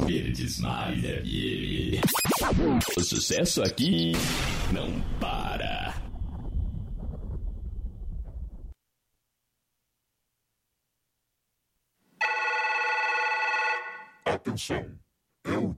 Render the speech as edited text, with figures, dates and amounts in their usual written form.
Verdes Maria FM. O sucesso aqui não para. Atenção, é o